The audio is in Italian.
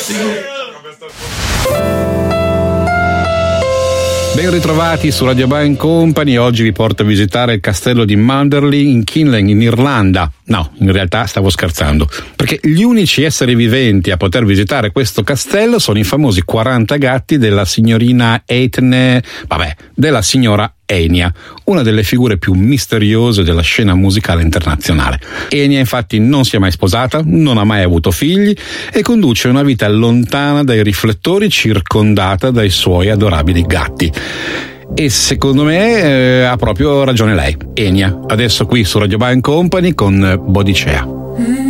Ben ritrovati su Radio Band Company. Oggi vi porto a visitare il castello di Manderley in Kinlan, in Irlanda. No, in realtà stavo scherzando, perché gli unici esseri viventi a poter visitare questo castello sono i famosi 40 gatti della signorina della signora Enya, una delle figure più misteriose della scena musicale internazionale. Enya infatti non si è mai sposata, non ha mai avuto figli e conduce una vita lontana dai riflettori, circondata dai suoi adorabili gatti. E secondo me ha proprio ragione lei, Enya. Adesso qui su Radio Band Company con Bodicea.